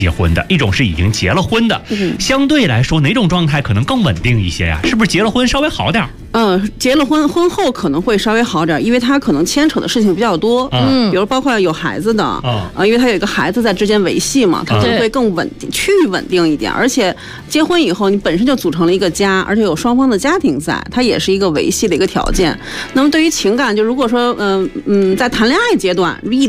结婚的，一种是已经结了婚的。相对来说，哪种状态可能更稳定一些呀？是不是结了婚稍微好点？ 结了婚后可能会稍微好点，因为他可能牵扯的事情比较多，比如包括有孩子的，因为他有一个孩子在之间维系嘛，他会更稳定，趋于稳定一点。而且结婚以后，你本身就组成了一个家，而且有双方的家庭在，它也是一个维系的一个条件。那么对于情感，就如果说在谈恋爱阶段，异